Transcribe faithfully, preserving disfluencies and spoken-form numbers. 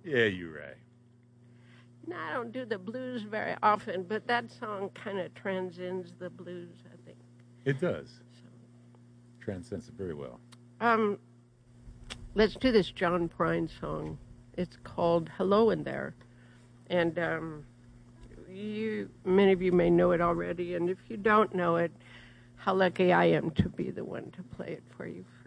Yeah, you're right. No, I don't do the blues very often, but that song kind of transcends the blues, I think. It does. Transcends it very well. Um, let's do this John Prine song. It's called "Hello in There," and um, you, many of you may know it already. And if you don't know it, how lucky I am to be the one to play it for you.